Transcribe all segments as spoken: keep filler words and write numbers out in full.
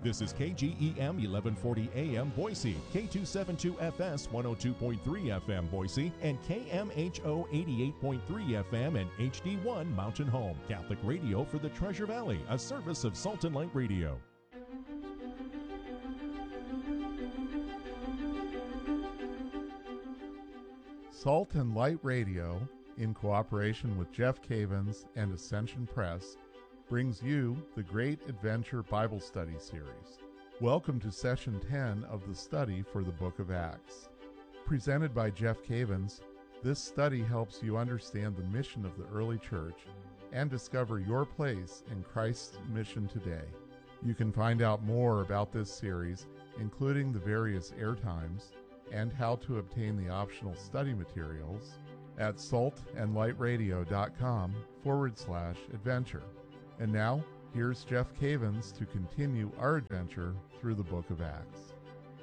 This is K G E M eleven forty A M Boise, K two seventy-two F S one oh two point three F M Boise, and K M H O eighty-eight point three F M and H D one Mountain Home. Catholic radio for the Treasure Valley, a service of Salt and Light Radio. Salt and Light Radio, in cooperation with Jeff Cavins and Ascension Press, brings you the Great Adventure Bible Study Series. Welcome to Session ten of the study for the Book of Acts. Presented by Jeff Cavins, this study helps you understand the mission of the early church and discover your place in Christ's mission today. You can find out more about this series, including the various airtimes, and how to obtain the optional study materials at saltandlightradio.com forward slash adventure. And now, here's Jeff Cavins to continue our adventure through the book of Acts.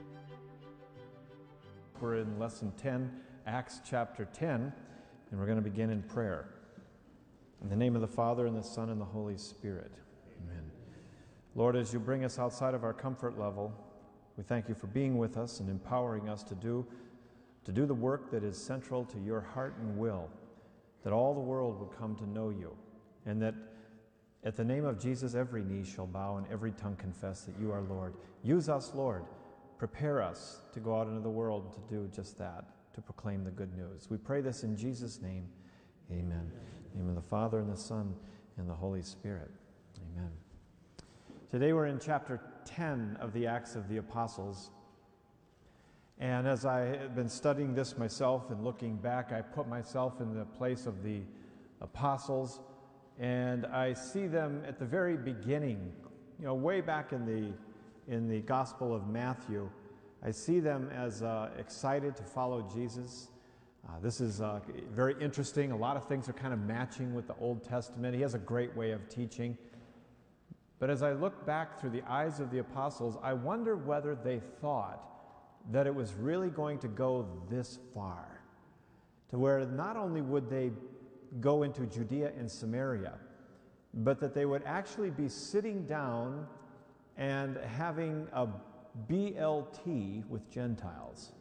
We're in Lesson ten, Acts chapter ten, and we're going to begin in prayer. In the name of the Father, and the Son, and the Holy Spirit. Amen. Lord, as you bring us outside of our comfort level, we thank you for being with us and empowering us to do, to do the work that is central to your heart and will, that all the world would come to know you, and that at the name of Jesus every knee shall bow and every tongue confess that you are Lord. Use us, Lord. Prepare us to go out into the world to do just that, to proclaim the good news. We pray this in Jesus' name. Amen. In the name of the Father, and the Son, and the Holy Spirit. Amen. Today we're in chapter ten of the Acts of the Apostles. And as I have been studying this myself and looking back, I put myself in the place of the apostles, and I see them at the very beginning, you know, way back in the in the Gospel of Matthew. I see them as uh, excited to follow Jesus. Uh, this is uh, very interesting. A lot of things are kind of matching with the Old Testament. He has a great way of teaching. But as I look back through the eyes of the apostles, I wonder whether they thought that it was really going to go this far, to where not only would they go into Judea and Samaria, but that they would actually be sitting down and having a B L T with Gentiles.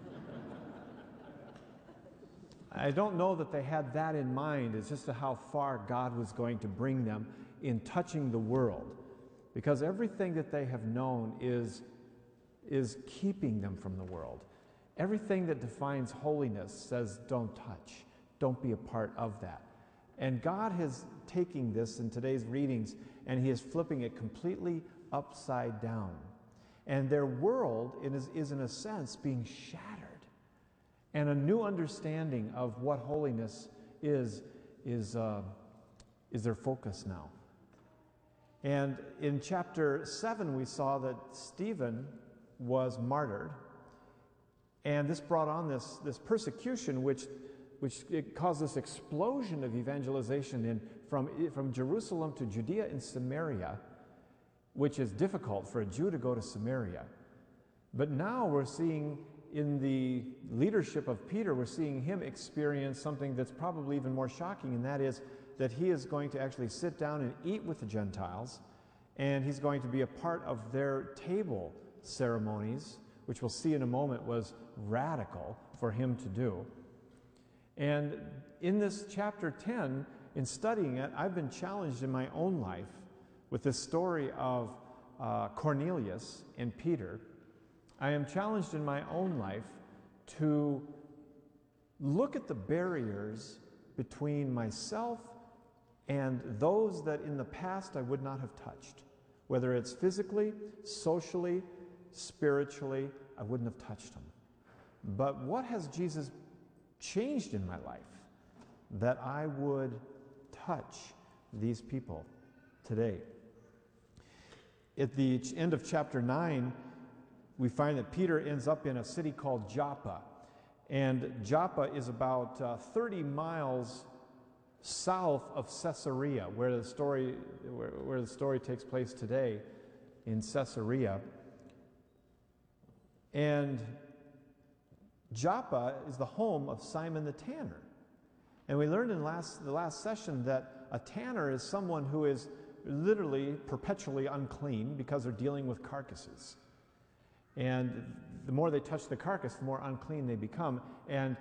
I don't know that they had that in mind as just to how far God was going to bring them in touching the world, because everything that they have known is, is keeping them from the world. Everything that defines holiness says don't touch, don't be a part of that. And God is taking this in today's readings and he is flipping it completely upside down. And their world is, is in a sense being shattered. And a new understanding of what holiness is, is, uh, is their focus now. And in chapter seven, we saw that Stephen was martyred. And this brought on this, this persecution, which, which it caused this explosion of evangelization in, from, from Jerusalem to Judea and Samaria, which is difficult for a Jew to go to Samaria. But now we're seeing in the leadership of Peter, we're seeing him experience something that's probably even more shocking, and that is that he is going to actually sit down and eat with the Gentiles, and he's going to be a part of their table ceremonies, which we'll see in a moment was radical for him to do. And in this chapter ten, in studying it, I've been challenged in my own life with this story of uh, Cornelius and Peter. I am challenged in my own life to look at the barriers between myself and those that in the past I would not have touched. Whether it's physically, socially, spiritually, I wouldn't have touched them. But what has Jesus changed in my life that I would touch these people today? At the end of chapter nine, we find that Peter ends up in a city called Joppa. And Joppa is about uh, thirty miles south of Caesarea, where the story where, where the story takes place today, in Caesarea. And Joppa is the home of Simon the tanner. And we learned in last, the last session that a tanner is someone who is literally perpetually unclean because they're dealing with carcasses. And the more they touch the carcass, the more unclean they become. And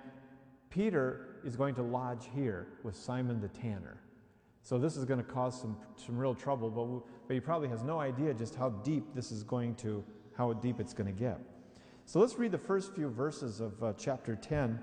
Peter is going to lodge here with Simon the tanner. So this is going to cause some, some real trouble, but, but he probably has no idea just how deep this is going to, how deep it's going to get. So let's read the first few verses of uh, chapter ten.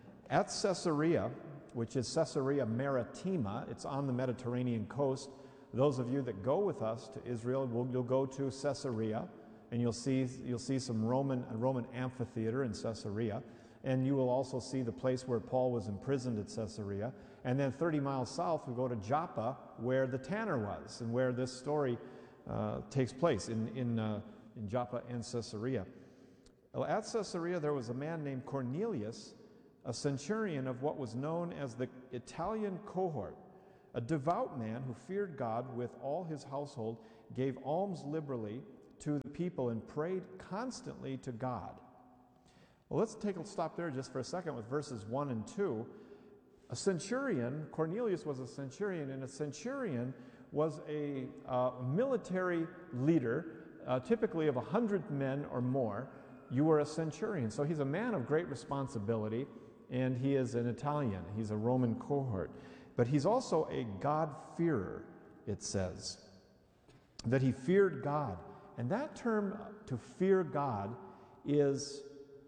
At Caesarea, which is Caesarea Maritima, it's on the Mediterranean coast. Those of you that go with us to Israel, will, you'll go to Caesarea, and you'll see, you'll see some Roman, a Roman amphitheater in Caesarea. And you will also see the place where Paul was imprisoned at Caesarea. And then thirty miles south, we go to Joppa, where the tanner was, and where this story uh, takes place, in, in, uh, in Joppa and Caesarea. Well, at Caesarea, there was a man named Cornelius, a centurion of what was known as the Italian cohort, a devout man who feared God with all his household, gave alms liberally to the people, and prayed constantly to God. Well, let's take a stop there just for a second with verses one and two. A centurion, Cornelius was a centurion, and a centurion was a uh, military leader, uh, typically of a hundred men or more. You were a centurion. So he's a man of great responsibility, and he is an Italian. He's a Roman cohort. But he's also a God-fearer, it says, that he feared God. And that term, to fear God, is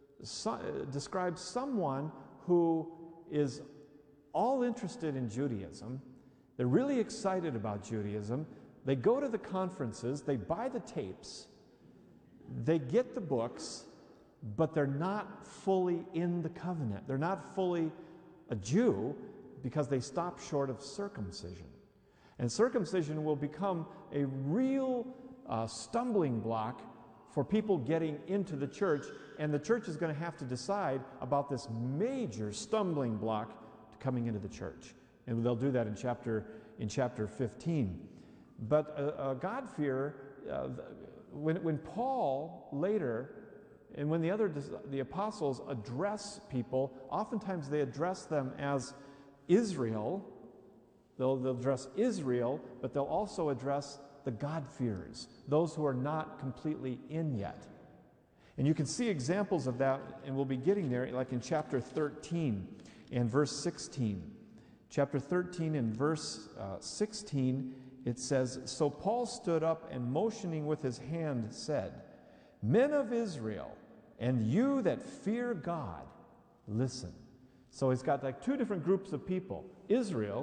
so, describes someone who is all interested in Judaism. They're really excited about Judaism. They go to the conferences, they buy the tapes, they get the books, but they're not fully in the covenant. They're not fully a Jew because they stop short of circumcision. And circumcision will become a real uh, stumbling block for people getting into the church, and the church is going to have to decide about this major stumbling block coming into the church. And they'll do that in chapter in chapter fifteen. But a, a God-fearer, uh, when, when Paul later, and when the other the apostles address people, oftentimes they address them as Israel. They'll, they'll address Israel, but they'll also address the God-fearers, those who are not completely in yet. And you can see examples of that, and we'll be getting there, like in chapter thirteen. And verse sixteen. Chapter thirteen and verse uh, sixteen, it says, "So Paul stood up and motioning with his hand said, 'Men of Israel, and you that fear God, listen.'" So he's got like two different groups of people. Israel,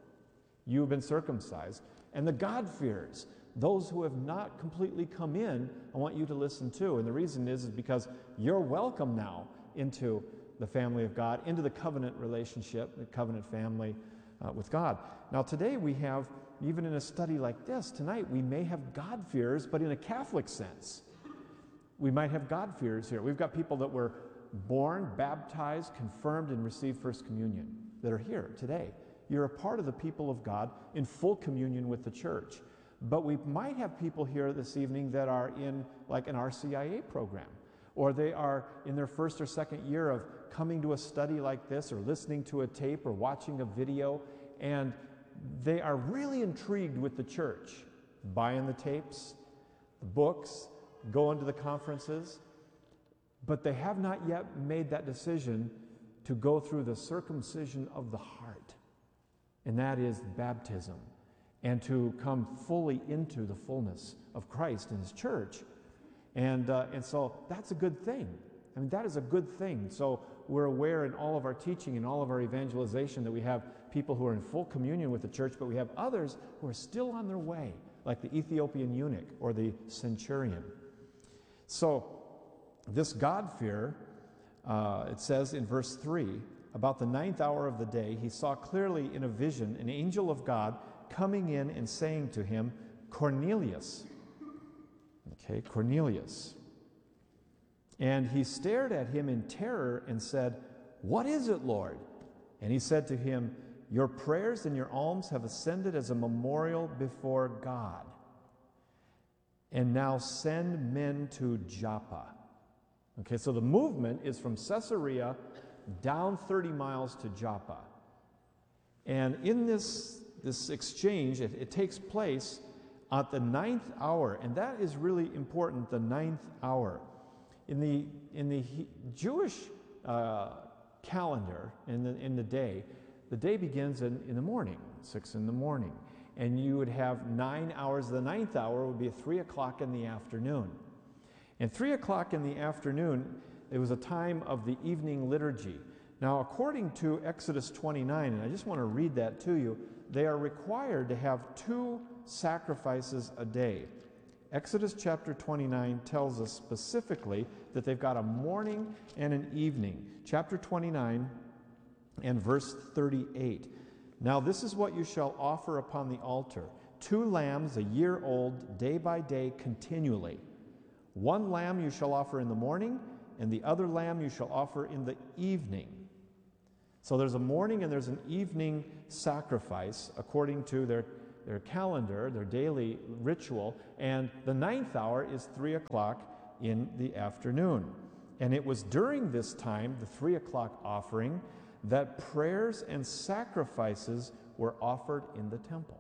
you have been circumcised, and the God-fearers, those who have not completely come in, I want you to listen to. And the reason is, is because you're welcome now into the family of God, into the covenant relationship, the covenant family uh, with God. Now today we have, even in a study like this, tonight we may have God-fearers, but in a Catholic sense. We might have God-fearers here. We've got people that were born, baptized, confirmed, and received First Communion that are here today. You're a part of the people of God in full communion with the church. But we might have people here this evening that are in like an R C I A program, or they are in their first or second year of coming to a study like this, or listening to a tape, or watching a video, and they are really intrigued with the church, buying the tapes, the books, going to the conferences, but they have not yet made that decision to go through the circumcision of the heart, and that is baptism, and to come fully into the fullness of Christ in his church. And, uh, and so that's a good thing. I mean, that is a good thing. So we're aware in all of our teaching and all of our evangelization that we have people who are in full communion with the church, but we have others who are still on their way, like the Ethiopian eunuch or the centurion. So this God-fear, uh, it says in verse three, about the ninth hour of the day, he saw clearly in a vision an angel of God coming in and saying to him, "Cornelius." Okay, Cornelius. And he stared at him in terror and said, "What is it, Lord?" And he said to him, "Your prayers and your alms have ascended as a memorial before God. And now send men to Joppa." Okay, so the movement is from Caesarea down thirty miles to Joppa. And in this, this exchange, it, it takes place at the ninth hour, and that is really important, the ninth hour. In the, in the he, Jewish uh, calendar, in the, in the day, the day begins in, in the morning, six in the morning. And you would have nine hours. The ninth hour would be at three o'clock in the afternoon. And three o'clock in the afternoon, it was a time of the evening liturgy. Now, according to Exodus twenty-nine, and I just want to read that to you, they are required to have two sacrifices a day. Exodus chapter twenty-nine tells us specifically that they've got a morning and an evening. Chapter twenty-nine and verse thirty-eight. Now this is what you shall offer upon the altar: two lambs a year old, day by day, continually. One lamb you shall offer in the morning, and the other lamb you shall offer in the evening. So there's a morning and there's an evening sacrifice according to their, their calendar, their daily ritual, and the ninth hour is three o'clock in the afternoon. And it was during this time, the three o'clock offering, that prayers and sacrifices were offered in the temple.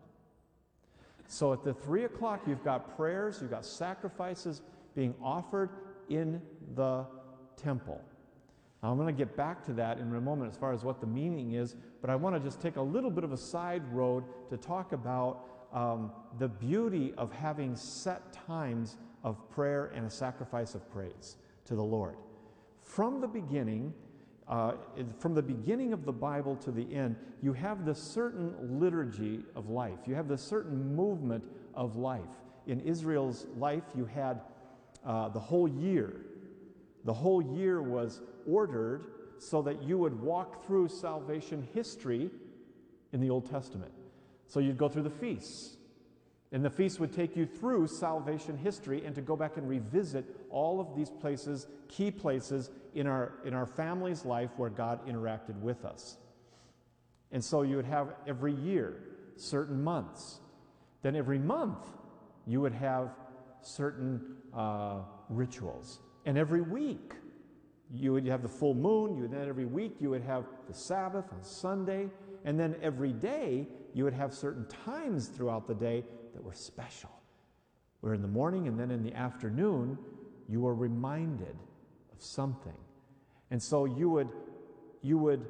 So at the three o'clock, you've got prayers, you've got sacrifices being offered in the temple. Now, I'm going to get back to that in a moment as far as what the meaning is, but I want to just take a little bit of a side road to talk about um, the beauty of having set times of prayer and a sacrifice of praise to the Lord. From the beginning, Uh, from the beginning of the Bible to the end, you have this certain liturgy of life. You have this certain movement of life. In Israel's life, you had uh, the whole year. The whole year was ordered so that you would walk through salvation history in the Old Testament. So you'd go through the feasts. And the feast would take you through salvation history and to go back and revisit all of these places, key places in our, in our family's life where God interacted with us. And so you would have every year certain months. Then every month you would have certain uh, rituals. And every week you would have the full moon. You would, then every week you would have the Sabbath on Sunday. And then every day you would have certain times throughout the day that were special. Where in the morning and then in the afternoon, you were reminded of something. And so you would, you would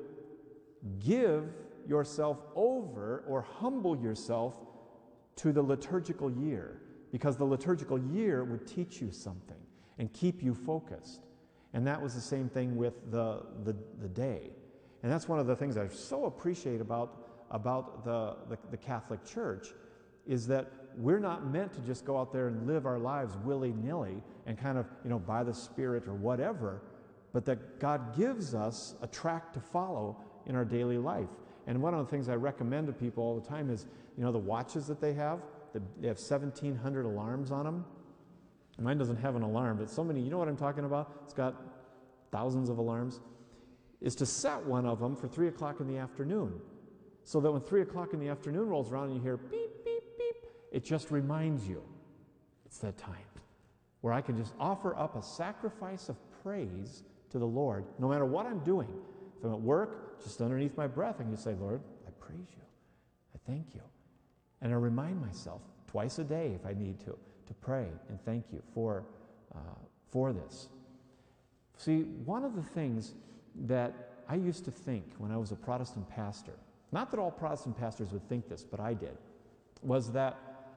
give yourself over or humble yourself to the liturgical year, because the liturgical year would teach you something and keep you focused. And that was the same thing with the, the, the day. And that's one of the things I so appreciate about, about the, the, the Catholic Church, is that we're not meant to just go out there and live our lives willy-nilly and kind of, you know, by the Spirit or whatever, but that God gives us a track to follow in our daily life. And one of the things I recommend to people all the time is, you know, the watches that they have, they have seventeen hundred alarms on them. Mine doesn't have an alarm, but so many, you know what I'm talking about? It's got thousands of alarms. Is to set one of them for three o'clock in the afternoon, so that when three o'clock in the afternoon rolls around and you hear beep, beep, beep, it just reminds you it's that time where I can just offer up a sacrifice of praise to the Lord, no matter what I'm doing. If I'm at work, just underneath my breath, I can just say, Lord, I praise you. I thank you. And I remind myself twice a day, if I need to, to pray and thank you for, uh, for this. See, one of the things that I used to think when I was a Protestant pastor, not that all Protestant pastors would think this, but I did, was that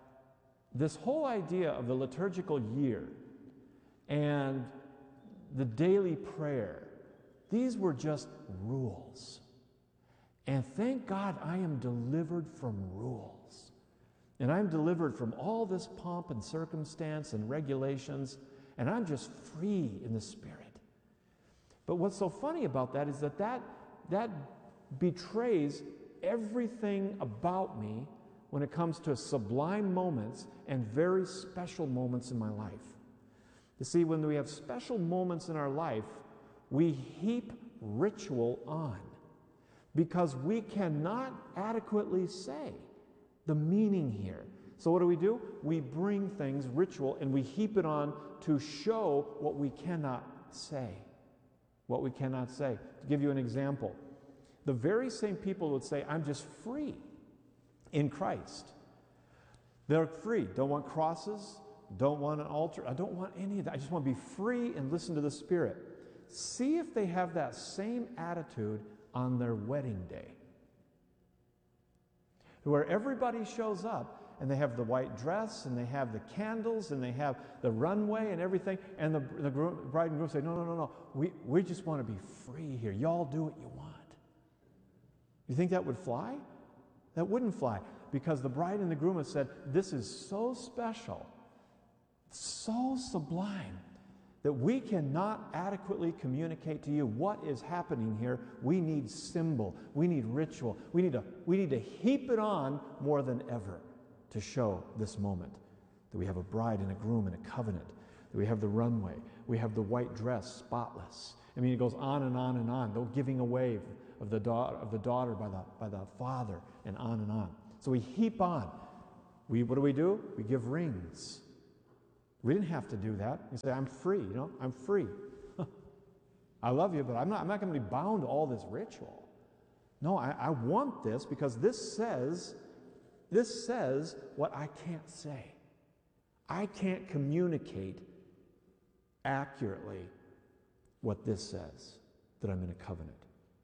this whole idea of the liturgical year and the daily prayer, these were just rules. And thank God I am delivered from rules. And I'm delivered from all this pomp and circumstance and regulations, and I'm just free in the Spirit. But what's so funny about that is that that, that betrays everything about me when it comes to sublime moments and very special moments in my life. You see, when we have special moments in our life, we heap ritual on because we cannot adequately say the meaning here. So what do we do? We bring things, ritual, and we heap it on to show what we cannot say. What we cannot say. To give you an example, the very same people would say, I'm just free in Christ. They're free. Don't want crosses. Don't want an altar. I don't want any of that. I just want to be free and listen to the Spirit. See if they have that same attitude on their wedding day, where everybody shows up and they have the white dress and they have the candles and they have the runway and everything, and the, the bride and groom say, no, no, no, no, we, we just want to be free here. Y'all do what you want. You think that would fly? That wouldn't fly, because the bride and the groom have said, this is so special, so sublime, that we cannot adequately communicate to you what is happening here. We need symbol. We need ritual. We need to, we need to heap it on more than ever to show this moment, that we have a bride and a groom and a covenant, that we have the runway, we have the white dress, spotless. I mean, it goes on and on and on. The giving away of the daughter, of the daughter by the, by the father, and on and on. So we heap on. We, what do we do? We give rings. We didn't have to do that. You say, I'm free, you know, I'm free. I love you, but I'm not, I'm not going to be bound to all this ritual. No, I, I want this because this says, this says what I can't say. I can't communicate accurately what this says, that I'm in a covenant.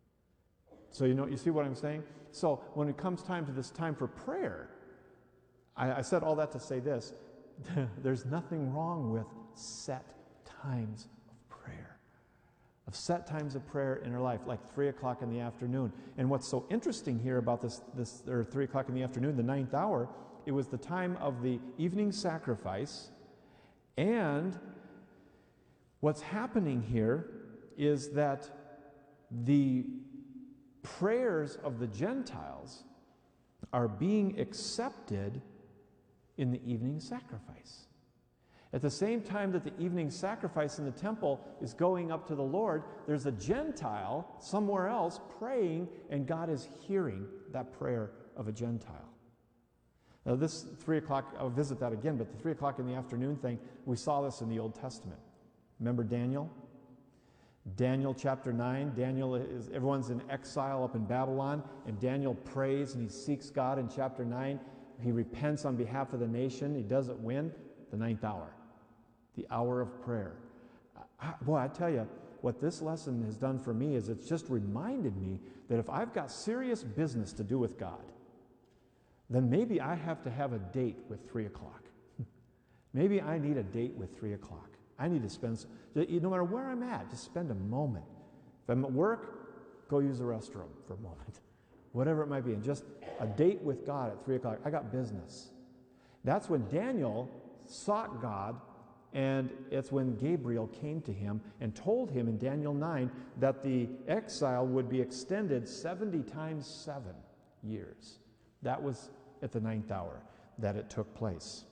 So you know, you see what I'm saying? So when it comes time to this time for prayer, I, I said all that to say this. There's nothing wrong with set times of prayer, of set times of prayer in our life, like three o'clock in the afternoon. And what's so interesting here about this, this or three o'clock in the afternoon, the ninth hour, it was the time of the evening sacrifice. And what's happening here is that the prayers of the Gentiles are being accepted in the evening sacrifice. At the same time that the evening sacrifice in the temple is going up to the Lord, there's a Gentile somewhere else praying, and God is hearing that prayer of a Gentile. Now this three o'clock, I'll visit that again, but the three o'clock in the afternoon thing, we saw this in the Old Testament. Remember Daniel? Daniel chapter nine, Daniel is, everyone's in exile up in Babylon, and Daniel prays and he seeks God in chapter nine. He repents on behalf of the nation. He does it when? The ninth hour. The hour of prayer. I, boy, I tell you, what this lesson has done for me is it's just reminded me that if I've got serious business to do with God, then maybe I have to have a date with three o'clock. Maybe I need a date with three o'clock. I need to spend, no matter where I'm at, just spend a moment. If I'm at work, go use the restroom for a moment. Whatever it might be, and just a date with God at three o'clock. I got business. That's when Daniel sought God, and it's when Gabriel came to him and told him in Daniel nine that the exile would be extended seventy times seven years. That was at the ninth hour that it took place.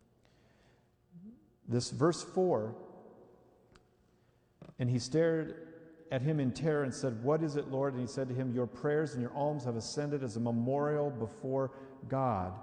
This verse four, and he stared at him in terror and said, what is it, Lord? And he said to him, your prayers and your alms have ascended as a memorial before God.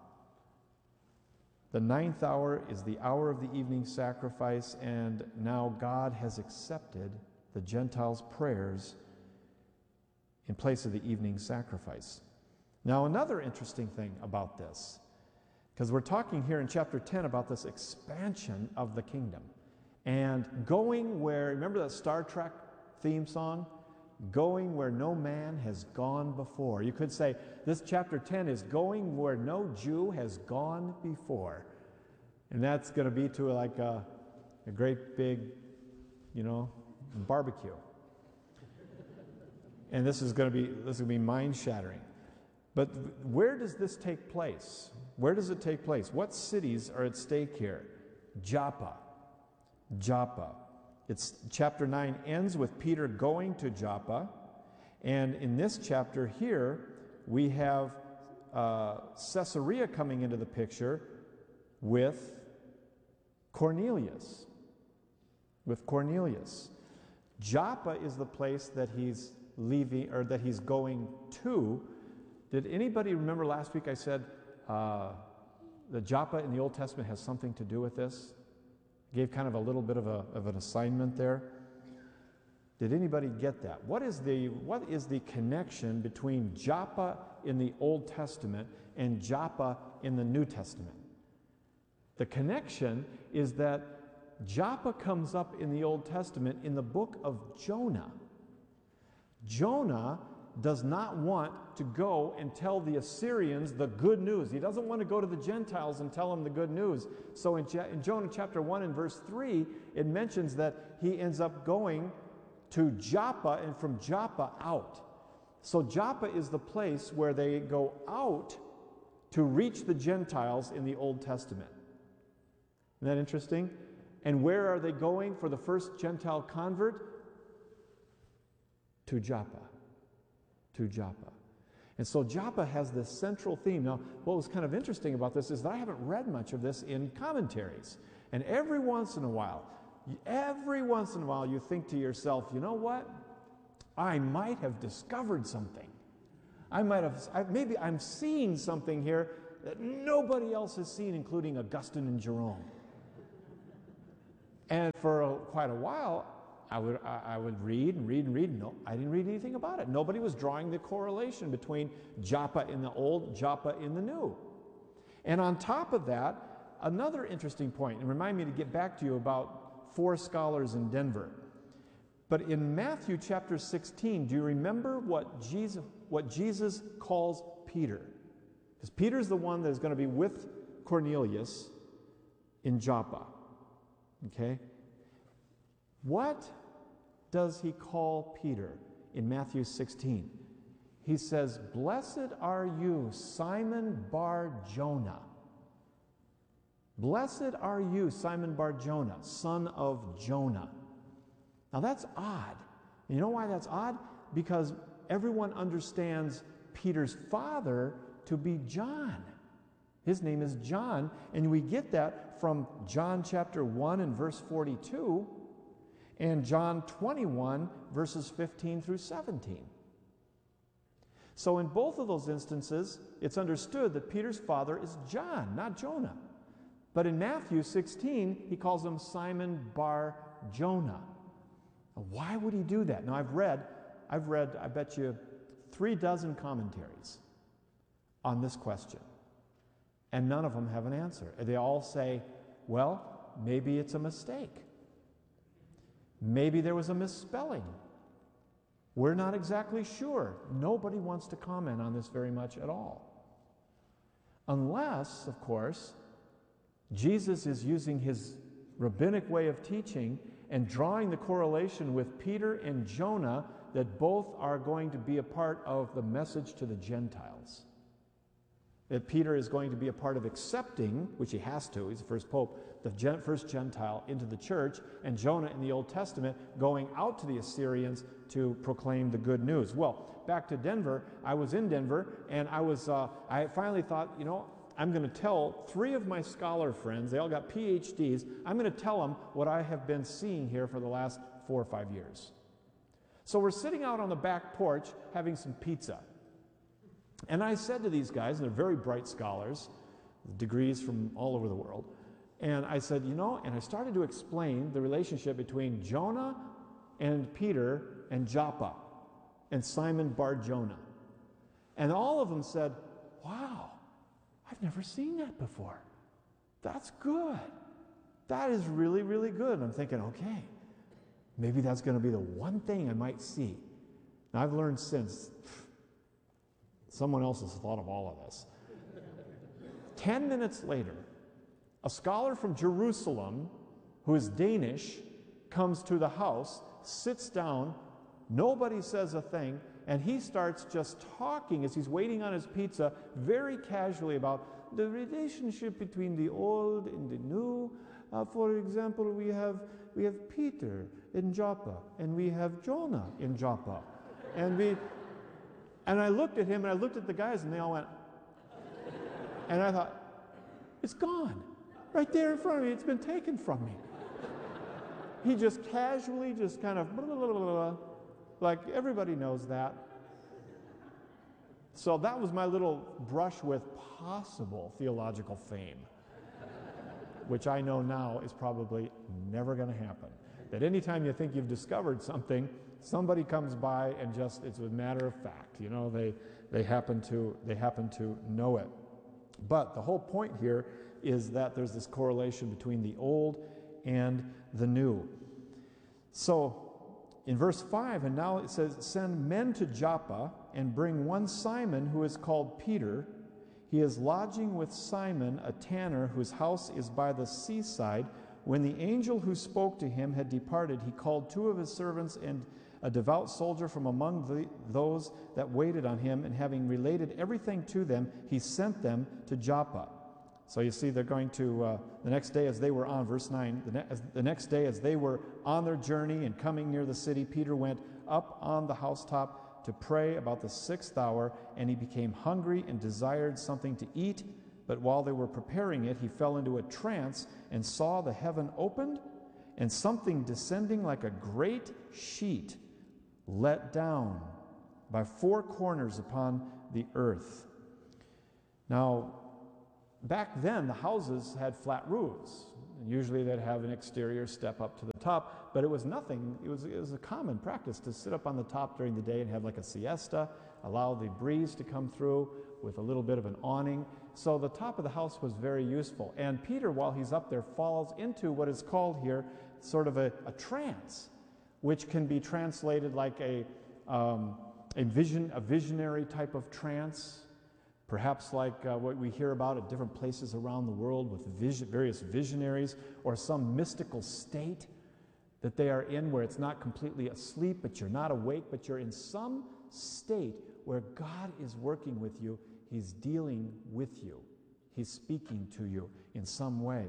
The ninth hour is the hour of the evening sacrifice, and now God has accepted the Gentiles' prayers in place of the evening sacrifice. Now, another interesting thing about this, because we're talking here in chapter ten about this expansion of the kingdom and going where, remember that Star Trek theme song? Going where no man has gone before. You could say this chapter ten is going where no Jew has gone before. And that's going to be to like a, a great big, you know, barbecue. And this is going to be this is going to be mind-shattering. But where does this take place? Where does it take place? What cities are at stake here? Joppa. Joppa. It's chapter nine ends with Peter going to Joppa, and in this chapter here we have uh, Caesarea coming into the picture with Cornelius. With Cornelius, Joppa is the place that he's leaving, or that he's going to. Did anybody remember last week I said uh, that Joppa in the Old Testament has something to do with this? Gave kind of a little bit of, a, of an assignment there. Did anybody get that? What is the what is the connection between Joppa in the Old Testament and Joppa in the New Testament? The connection is that Joppa comes up in the Old Testament in the book of Jonah. Jonah does not want to go and tell the Assyrians the good news. He doesn't want to go to the Gentiles and tell them the good news. So in, in Jonah chapter one and verse three, it mentions that he ends up going to Joppa and from Joppa out. So Joppa is the place where they go out to reach the Gentiles in the Old Testament. Isn't that interesting? And where are they going for the first Gentile convert? To Joppa. To Joppa. And so Joppa has this central theme. Now, what was kind of interesting about this is that I haven't read much of this in commentaries. And every once in a while, every once in a while you think to yourself, you know what? I might have discovered something. I might have, I, maybe I'm seeing something here that nobody else has seen, including Augustine and Jerome. And for a, quite a while, I would, I, I would read and read and read. No, I didn't read anything about it. Nobody was drawing the correlation between Joppa in the Old, Joppa in the New. And on top of that, another interesting point, and remind me to get back to you about four scholars in Denver. But in Matthew chapter sixteen, do you remember what Jesus, what Jesus calls Peter? Because Peter's the one that is going to be with Cornelius in Joppa. Okay? What does he call Peter in Matthew sixteen? He says, "Blessed are you, Simon Bar-Jonah. Blessed are you, Simon Bar-Jonah, son of Jonah." Now that's odd. You know why that's odd? Because everyone understands Peter's father to be John. His name is John, and we get that from John chapter one and verse forty-two and John twenty-one verses fifteen through seventeen. So in both of those instances, it's understood that Peter's father is John, not Jonah. But in Matthew sixteen, he calls him Simon Bar-Jonah. Why would he do that? Now I've read, I've read, I bet you, three dozen commentaries on this question. And none of them have an answer. They all say, well, maybe it's a mistake. Maybe there was a misspelling. We're not exactly sure. Nobody wants to comment on this very much at all. Unless, of course, Jesus is using his rabbinic way of teaching and drawing the correlation with Peter and Jonah that both are going to be a part of the message to the Gentiles. That Peter is going to be a part of accepting, which he has to, he's the first pope, the gen- first Gentile into the church, and Jonah in the Old Testament going out to the Assyrians to proclaim the good news. Well, back to Denver, I was in Denver, and I was, uh, I finally thought, you know, I'm going to tell three of my scholar friends, they all got P H Ds, I'm going to tell them what I have been seeing here for the last four or five years. So we're sitting out on the back porch having some pizza. And I said to these guys, and they're very bright scholars, degrees from all over the world, and I said, you know, and I started to explain the relationship between Jonah and Peter and Joppa and Simon Bar-Jonah. And all of them said, wow, I've never seen that before. That's good. That is really, really good. And I'm thinking, okay, maybe that's going to be the one thing I might see. And I've learned since, someone else has thought of all of this. Ten minutes later, a scholar from Jerusalem, who is Danish, comes to the house, sits down, nobody says a thing, and he starts just talking as he's waiting on his pizza very casually about the relationship between the old and the new. Uh, for example, we have we have Peter in Joppa, and we have Jonah in Joppa. And we and I looked at him and I looked at the guys and they all went, and I thought, it's gone. Right there in front of me, it's been taken from me. He just casually just kind of blah, blah, blah, blah, blah, like everybody knows that. So that was my little brush with possible theological fame, which I know now is probably never going to happen. That anytime you think you've discovered something, somebody comes by and just, it's a matter of fact, you know, they, they happen to, they happen to know it. But the whole point here is that there's this correlation between the old and the new. So in verse five, and now it says, send men to Joppa and bring one Simon who is called Peter. He is lodging with Simon, a tanner, whose house is by the seaside. When the angel who spoke to him had departed, he called two of his servants and a devout soldier from among the, those that waited on him, and having related everything to them, he sent them to Joppa. So you see, they're going to, uh, the next day as they were on, verse nine, the, ne- as, the next day as they were on their journey and coming near the city, Peter went up on the housetop to pray about the sixth hour, and he became hungry and desired something to eat. But while they were preparing it, he fell into a trance and saw the heaven opened and something descending like a great sheet let down by four corners upon the earth. Now, back then, the houses had flat roofs. And usually they'd have an exterior step up to the top, but it was nothing. It was, it was a common practice to sit up on the top during the day and have like a siesta, allow the breeze to come through with a little bit of an awning. So the top of the house was very useful. And Peter, while he's up there, falls into what is called here sort of a, a trance, which can be translated like a, um, a, vision, a visionary type of trance, perhaps like uh, what we hear about at different places around the world with vision, various visionaries, or some mystical state that they are in where it's not completely asleep, but you're not awake, but you're in some state where God is working with you. He's dealing with you. He's speaking to you in some way.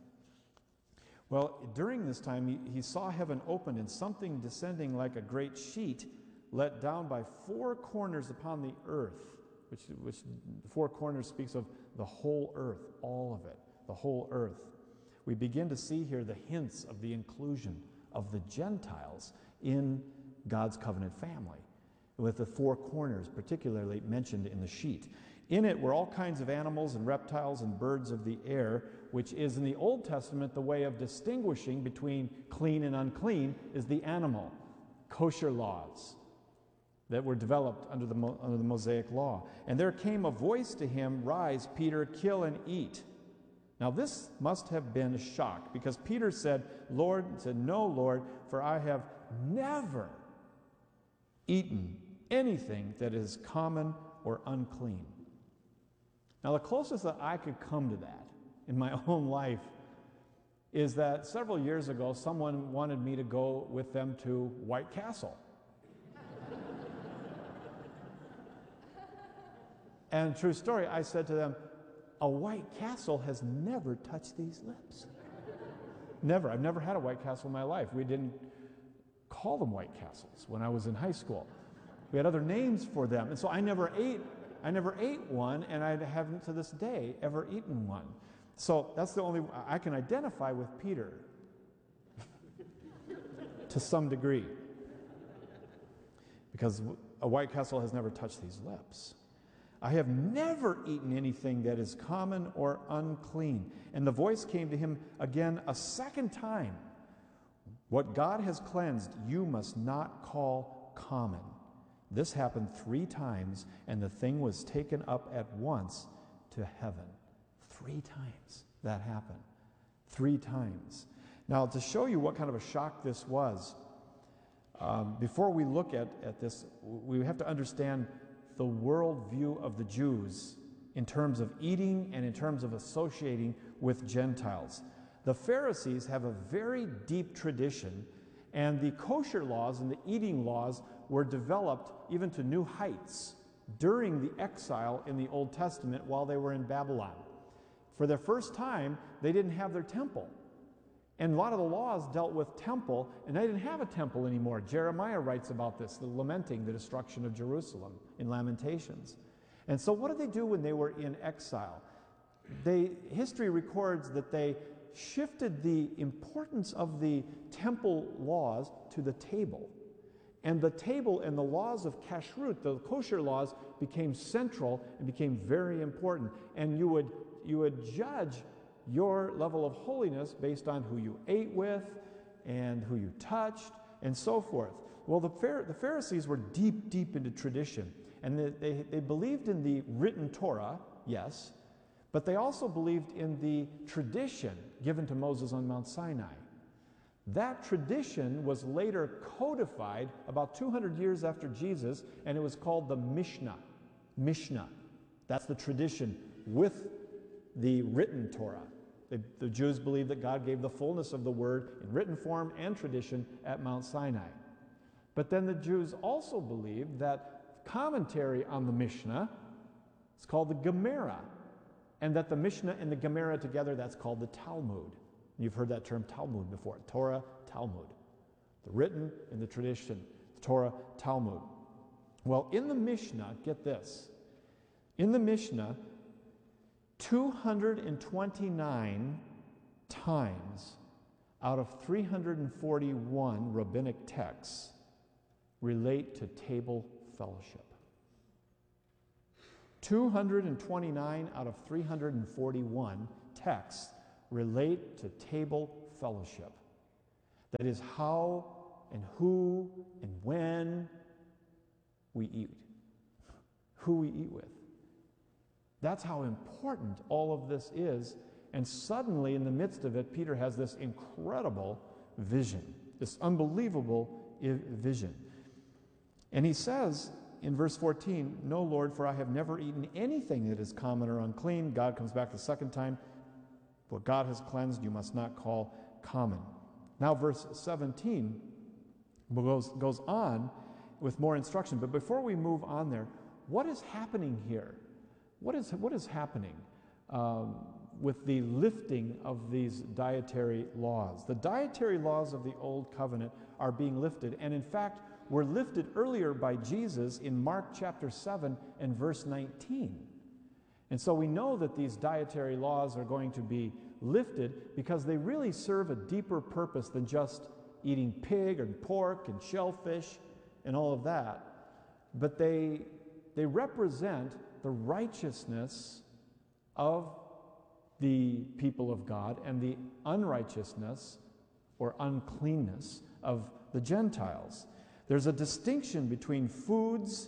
Well, during this time, he, he saw heaven opened and something descending like a great sheet let down by four corners upon the earth, which, which the four corners speaks of the whole earth, all of it, the whole earth. We begin to see here the hints of the inclusion of the Gentiles in God's covenant family, with the four corners particularly mentioned in the sheet. In it were all kinds of animals and reptiles and birds of the air, which is in the Old Testament the way of distinguishing between clean and unclean is the animal, kosher laws that were developed under the, under the Mosaic law. And there came a voice to him, "Rise, Peter, kill and eat." Now this must have been a shock, because Peter said, Lord, said, "No, Lord, for I have never eaten anything that is common or unclean." Now the closest that I could come to that in my own life is that several years ago someone wanted me to go with them to White Castle. And true story, I said to them, a White Castle has never touched these lips. Never. I've never had a White Castle in my life. We didn't call them White Castles when I was in high school. We had other names for them. And so I never ate, I never ate one, and I haven't to this day ever eaten one. So that's the only, I can identify with Peter to some degree, because a White Castle has never touched these lips. I have never eaten anything that is common or unclean. And the voice came to him again a second time. What God has cleansed, you must not call common. This happened three times, and the thing was taken up at once to heaven. Three times that happened. Three times. Now, to show you what kind of a shock this was, um, before we look at, at this, we have to understand the worldview of the Jews in terms of eating and in terms of associating with Gentiles. The Pharisees have a very deep tradition, and the kosher laws and the eating laws were developed even to new heights during the exile in the Old Testament while they were in Babylon. For the first time, they didn't have their temple. And a lot of the laws dealt with temple, and they didn't have a temple anymore. Jeremiah writes about this, the lamenting the destruction of Jerusalem in Lamentations. And so what did they do when they were in exile? They, history records that they shifted the importance of the temple laws to the table. And the table and the laws of kashrut, the kosher laws, became central and became very important. And you would, you would judge your level of holiness based on who you ate with and who you touched and so forth. Well, the, Phar- the Pharisees were deep, deep into tradition. And they, they, they believed in the written Torah, yes, But they also believed in the tradition given to Moses on Mount Sinai. That tradition was later codified about two hundred years after Jesus, and it was called the Mishnah. Mishnah. That's the tradition with the written Torah. The, the Jews believed that God gave the fullness of the word in written form and tradition at Mount Sinai. But then the Jews also believed that commentary on the Mishnah is called the Gemara, and that the Mishnah and the Gemara together, that's called the Talmud. You've heard that term Talmud before. Torah, Talmud. The written and the tradition. Torah, Talmud. Well, in the Mishnah, get this. In the Mishnah, two hundred twenty-nine times out of three hundred forty-one rabbinic texts relate to table fellowship. two hundred twenty-nine out of three hundred forty-one texts relate to table fellowship. That is how and who and when we eat. Who we eat with. That's how important all of this is. And suddenly, in the midst of it, Peter has this incredible vision, this unbelievable vision. And he says in verse fourteen, "No, Lord, for I have never eaten anything that is common or unclean." God comes back the second time. "What God has cleansed, you must not call common." Now, verse seventeen goes, goes on with more instruction. But before we move on there, what is happening here? What is, what is happening um, with the lifting of these dietary laws? The dietary laws of the Old Covenant are being lifted, and in fact, were lifted earlier by Jesus in Mark chapter seven and verse nineteen. And so we know that these dietary laws are going to be lifted because they really serve a deeper purpose than just eating pig and pork and shellfish and all of that. But they, they represent the righteousness of the people of God and the unrighteousness or uncleanness of the Gentiles. There's a distinction between foods,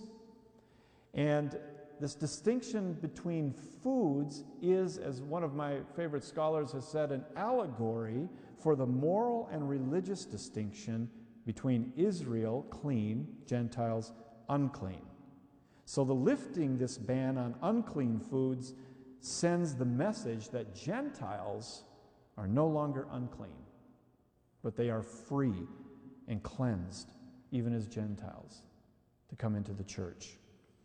and this distinction between foods is, as one of my favorite scholars has said, an allegory for the moral and religious distinction between Israel, clean, Gentiles, unclean. So the lifting this ban on unclean foods sends the message that Gentiles are no longer unclean, but they are free and cleansed, even as Gentiles, to come into the church.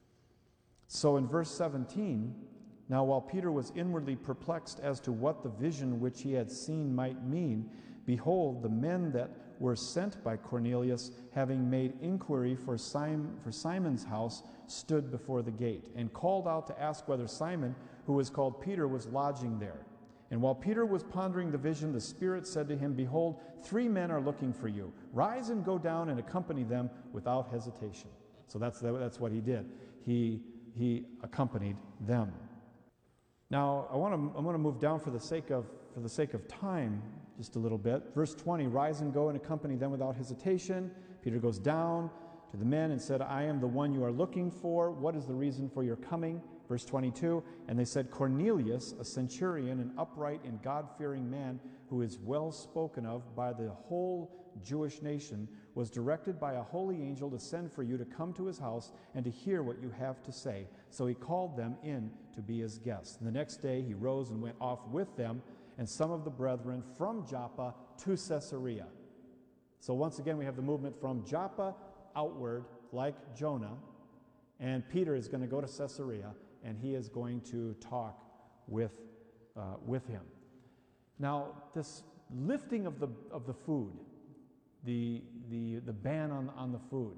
So in verse seventeen, "Now while Peter was inwardly perplexed as to what the vision which he had seen might mean, behold, the men that were sent by Cornelius, having made inquiry for, Simon, for Simon's house, stood before the gate, and called out to ask whether Simon, who was called Peter, was lodging there. And while Peter was pondering the vision, the Spirit said to him, Behold, three men are looking for you. Rise and go down and accompany them without hesitation." So that's, that's what he did. He, he accompanied them. Now, I want to I want to move down for the sake of for the sake of time just a little bit. Verse twenty, "Rise and go and accompany them without hesitation." Peter goes down to the men and said, "I am the one you are looking for. What is the reason for your coming?" Verse twenty-two, "And they said, Cornelius, a centurion, an upright and God-fearing man, who is well spoken of by the whole Jewish nation, was directed by a holy angel to send for you to come to his house and to hear what you have to say. So he called them in to be his guests. And the next day he rose and went off with them and some of the brethren from Joppa to Caesarea." So once again, we have the movement from Joppa outward, like Jonah, and Peter is going to go to Caesarea, and he is going to talk with, uh, with him. Now, this lifting of the, of the food, the, the, the ban on, on the food,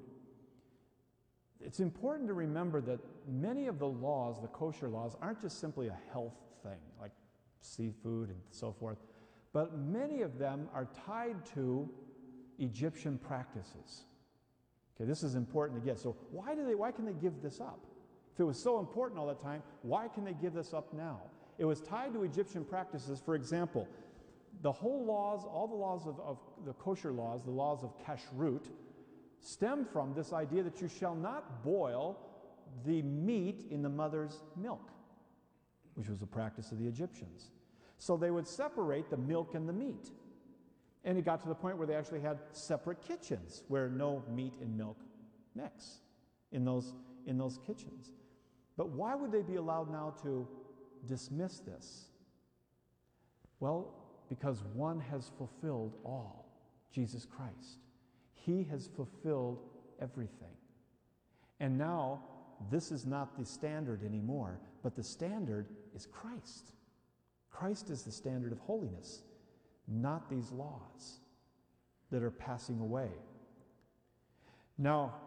it's important to remember that many of the laws, the kosher laws, aren't just simply a health thing, like seafood and so forth, but many of them are tied to Egyptian practices. Okay, this is important to get. So why do they? Why can they give this up? If it was so important all the time, why can they give this up now? It was tied to Egyptian practices. For example, the whole laws, all the laws of, of the kosher laws, the laws of kashrut, stem from this idea that you shall not boil the meat in the mother's milk. which was a practice of the Egyptians. So they would separate the milk and the meat. And it got to the point where they actually had separate kitchens where no meat and milk mix in those, in those kitchens. But why would they be allowed now to dismiss this? Well, because one has fulfilled all, Jesus Christ. He has fulfilled everything. And now, this is not the standard anymore, but the standard is Christ. Christ is the standard of holiness, not these laws that are passing away. Now,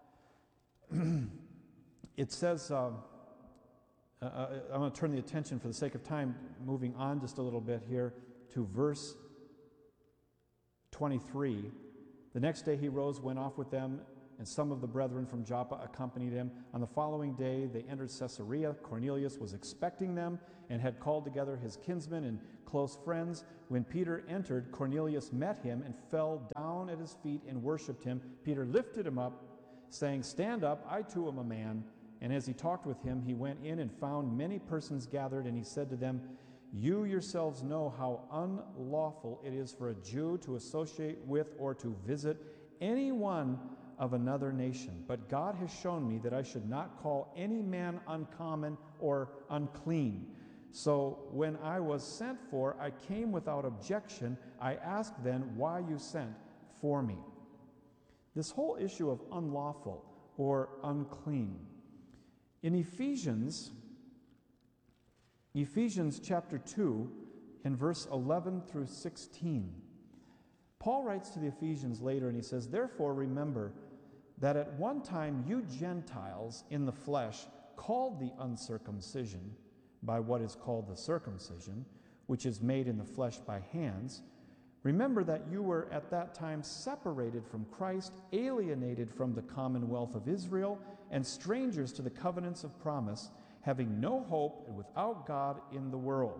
it says, uh, uh, I'm going to turn the attention for the sake of time, moving on just a little bit here to verse twenty-three. The next day he rose, went off with them, and some of the brethren from Joppa accompanied him. On the following day they entered Caesarea. Cornelius was expecting them and had called together his kinsmen and close friends. When Peter entered, Cornelius met him and fell down at his feet and worshipped him. Peter lifted him up, saying, "Stand up, I too am a man." And as he talked with him, he went in and found many persons gathered, and he said to them, "You yourselves know how unlawful it is for a Jew to associate with or to visit anyone of another nation. But God has shown me that I should not call any man uncommon or unclean. So when I was sent for, I came without objection. I asked then why you sent for me." This whole issue of unlawful or unclean. In Ephesians, Ephesians chapter two, in verse eleven through sixteen, Paul writes to the Ephesians later and he says, "Therefore remember that at one time you Gentiles in the flesh, called the uncircumcision by what is called the circumcision, which is made in the flesh by hands. Remember that you were at that time separated from Christ, alienated from the commonwealth of Israel, and strangers to the covenants of promise, having no hope and without God in the world.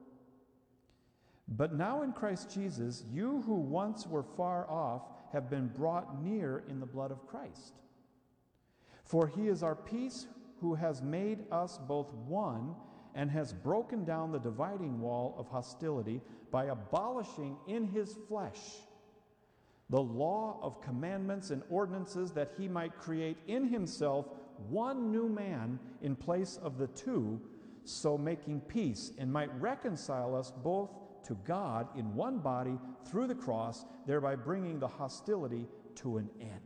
But now in Christ Jesus, you who once were far off have been brought near in the blood of Christ. For he is our peace, who has made us both one and has broken down the dividing wall of hostility by abolishing in his flesh the law of commandments and ordinances, that he might create in himself one new man in place of the two, so making peace, and might reconcile us both to God in one body through the cross, thereby bringing the hostility to an end."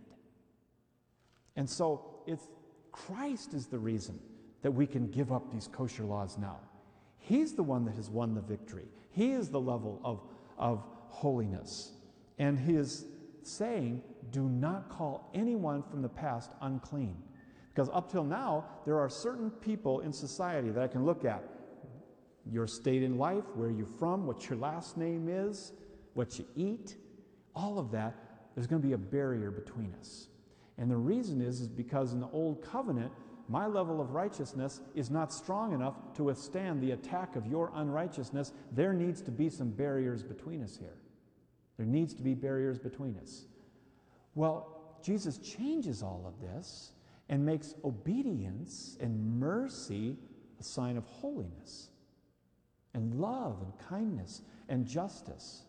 And so it's Christ is the reason that we can give up these kosher laws now. He's the one that has won the victory. He is the level of, of holiness. And he is saying, do not call anyone from the past unclean. Because up till now, there are certain people in society that I can look at. Your state in life, where you're from, what your last name is, what you eat, all of that, there's going to be a barrier between us. And the reason is, is because in the Old Covenant, my level of righteousness is not strong enough to withstand the attack of your unrighteousness. There needs to be some barriers between us here. There needs to be barriers between us. Well, Jesus changes all of this and makes obedience and mercy a sign of holiness, and love and kindness and justice.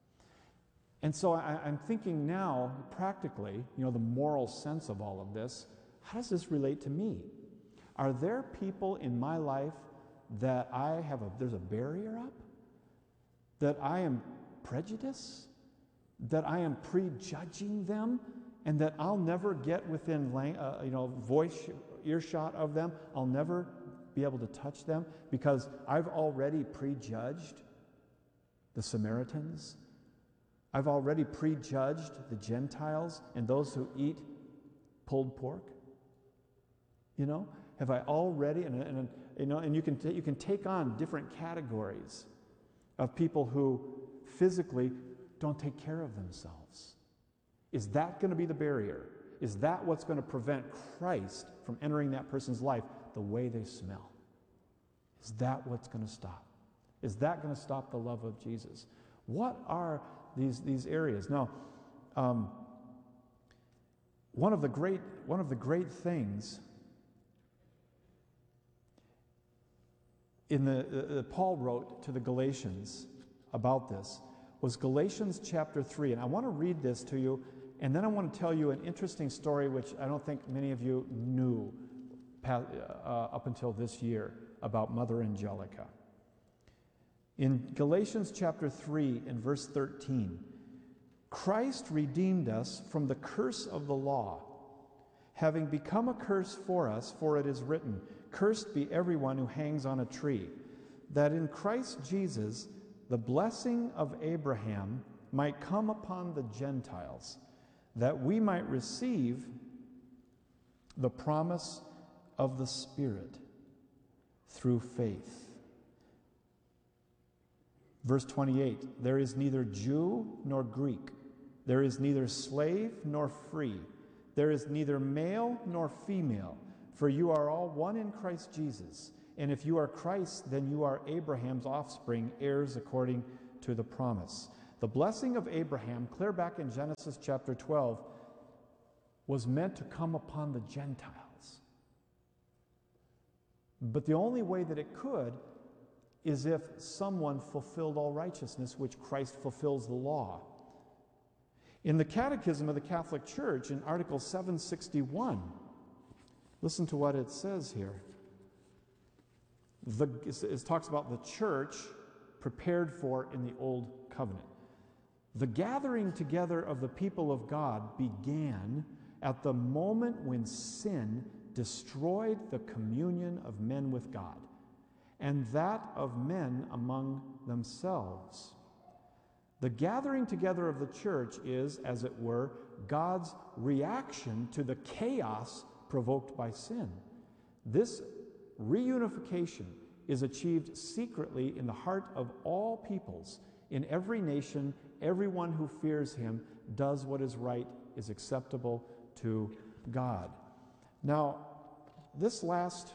And so I, I'm thinking now, practically, you know, the moral sense of all of this, how does this relate to me? Are there people in my life that I have a, there's a barrier up? That I am prejudiced? That I am prejudging them? And that I'll never get within, uh, you know, voice earshot of them? I'll never be able to touch them because I've already prejudged the Samaritans. I've already prejudged the Gentiles and those who eat pulled pork. You know, have I already, and, and you know, and you can t- you can take on different categories of people who physically don't take care of themselves. Is that going to be the barrier? Is that what's going to prevent Christ from entering that person's life? The way they smell. Is that what's going to stop? Is that going to stop the love of Jesus? What are these these areas? Now, um, one of the great one of the great things in the uh, Paul wrote to the Galatians about this was Galatians chapter three. And I want to read this to you, and then I want to tell you an interesting story which I don't think many of you knew uh, up until this year about Mother Angelica. In Galatians chapter three and verse thirteen, Christ redeemed us from the curse of the law, having become a curse for us, for it is written, "Cursed be everyone who hangs on a tree," that in Christ Jesus the blessing of Abraham might come upon the Gentiles, that we might receive the promise of the Spirit through faith. Verse twenty-eight, there is neither Jew nor Greek, there is neither slave nor free, there is neither male nor female, for you are all one in Christ Jesus. And if you are Christ, then you are Abraham's offspring, heirs according to the promise. The blessing of Abraham, clear back in Genesis chapter twelve, was meant to come upon the Gentiles. But the only way that it could is if someone fulfilled all righteousness, which Christ fulfills the law. In the Catechism of the Catholic Church, in Article seven sixty-one, listen to what it says here. The, it talks about the church prepared for in the Old Covenant. The gathering together of the people of God began at the moment when sin destroyed the communion of men with God, and that of men among themselves. The gathering together of the church is, as it were, God's reaction to the chaos provoked by sin. This reunification is achieved secretly in the heart of all peoples. In every nation, everyone who fears him does what is right, is acceptable to God. Now, this last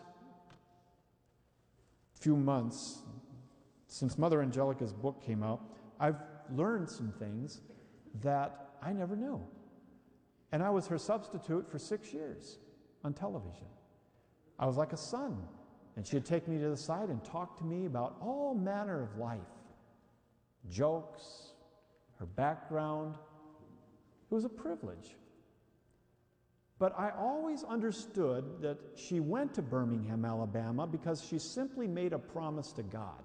few months, since Mother Angelica's book came out, I've learned some things that I never knew. And I was her substitute for six years on television. I was like a son, and she'd take me to the side and talk to me about all manner of life, jokes, her background. It was a privilege. But I always understood that she went to Birmingham, Alabama, because she simply made a promise to God.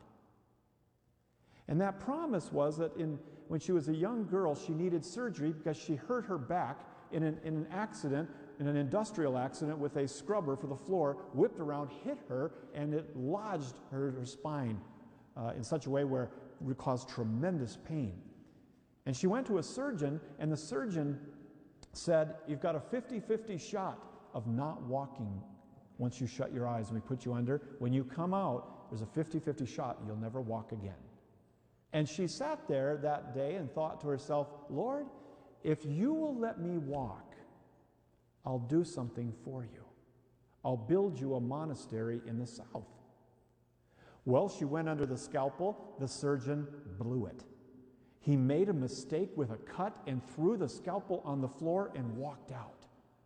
And that promise was that in, when she was a young girl, she needed surgery because she hurt her back in an, in an accident, in an industrial accident with a scrubber for the floor, whipped around, hit her, and it lodged her, her spine uh, in such a way where it would cause tremendous pain. And she went to a surgeon, and the surgeon said, you've got a fifty-fifty shot of not walking once you shut your eyes and we put you under. When you come out, there's a fifty-fifty shot you'll never walk again. And she sat there that day and thought to herself, Lord, if you will let me walk, I'll do something for you. I'll build you a monastery in the south. Well, she went under the scalpel. The surgeon blew it. He made a mistake with a cut and threw the scalpel on the floor and walked out.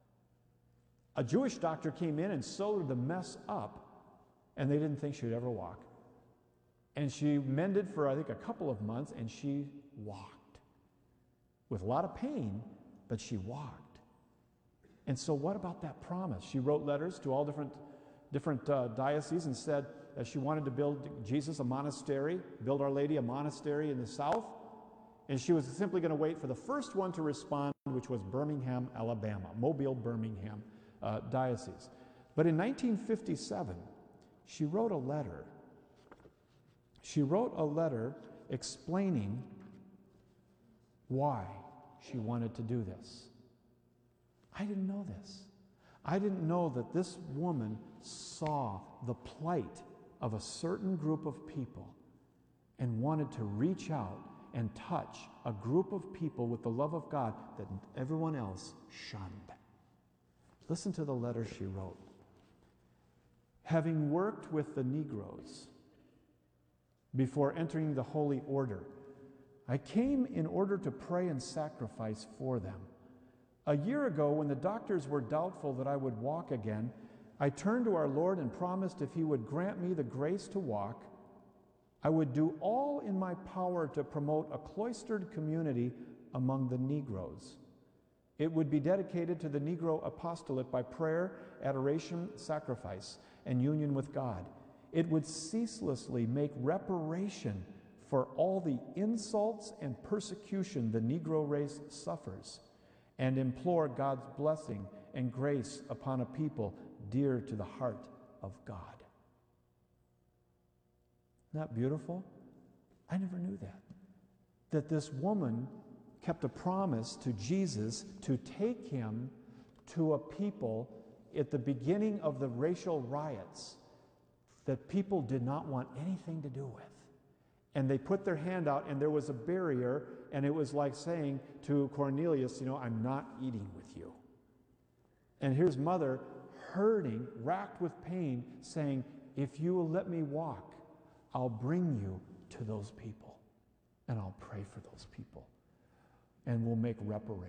A Jewish doctor came in and sewed the mess up, and they didn't think she would ever walk. And she mended for, I think, a couple of months, and she walked. With a lot of pain, but she walked. And so what about that promise? She wrote letters to all different, different uh, dioceses and said that she wanted to build Jesus a monastery, build Our Lady a monastery in the south. And she was simply going to wait for the first one to respond, which was Birmingham, Alabama, Mobile, Birmingham uh, diocese. But in nineteen fifty-seven, she wrote a letter. She wrote a letter explaining why she wanted to do this. I didn't know this. I didn't know that this woman saw the plight of a certain group of people and wanted to reach out and touch a group of people with the love of God that everyone else shunned. Listen to the letter she wrote. Having worked with the Negroes before entering the Holy Order, I came in order to pray and sacrifice for them. A year ago, when the doctors were doubtful that I would walk again, I turned to our Lord and promised if he would grant me the grace to walk, I would do all in my power to promote a cloistered community among the Negroes. It would be dedicated to the Negro apostolate by prayer, adoration, sacrifice, and union with God. It would ceaselessly make reparation for all the insults and persecution the Negro race suffers, and implore God's blessing and grace upon a people dear to the heart of God. Isn't that beautiful? I never knew that. That this woman kept a promise to Jesus to take him to a people at the beginning of the racial riots that people did not want anything to do with. And they put their hand out, and there was a barrier, and it was like saying to Cornelius, you know, I'm not eating with you. And here's mother hurting, racked with pain, saying, if you will let me walk, I'll bring you to those people, and I'll pray for those people, and we'll make reparation.